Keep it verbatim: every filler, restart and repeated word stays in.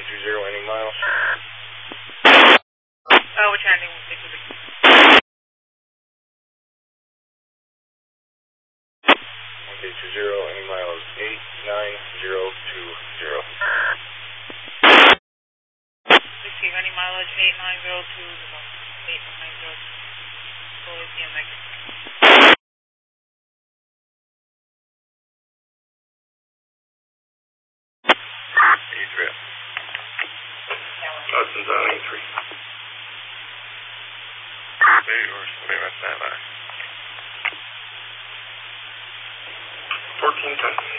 two zero, any miles? Oh, which ending will take the one K two zero, any miles? eight nine zero two zero. Receive any mileage eight nine zero two zero. eight nine zero two. Fully C M X. eighty-three. Hudson's on eighty-three. There you are, somebody on standby. fourteen ten.